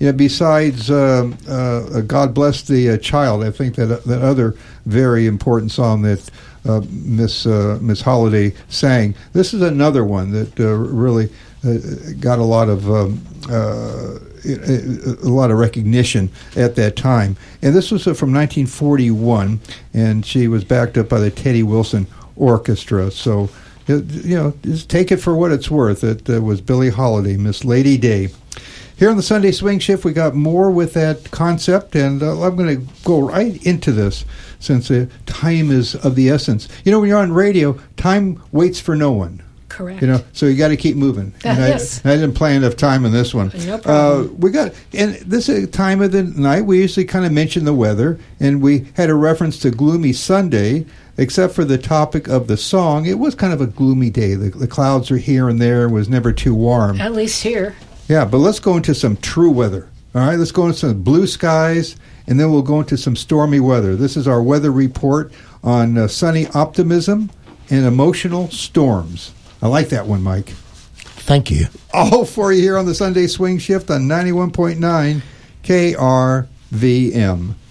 besides God Bless the Child, I think that other very important song that Miss Holiday sang. This is another one that really got a lot of recognition at that time. And this was from 1941, and she was backed up by the Teddy Wilson Orchestra. So, just take it for what it's worth. It was Billie Holiday, Miss Lady Day. Here on the Sunday Swing Shift, we got more with that concept, and I'm going to go right into this since time is of the essence. When you're on radio, time waits for no one. Correct. So you got to keep moving. Yes. I didn't plan enough time on this one. No problem. And this is a time of the night. We usually kind of mention the weather, and we had a reference to Gloomy Sunday. Except for the topic of the song, it was kind of a gloomy day. The clouds are here and there. It was never too warm. At least here. Yeah, but let's go into some true weather. All right, let's go into some blue skies, and then we'll go into some stormy weather. This is our weather report on sunny optimism and emotional storms. I like that one, Mike. Thank you. All for you here on the Sunday Swing Shift on 91.9 KRVM.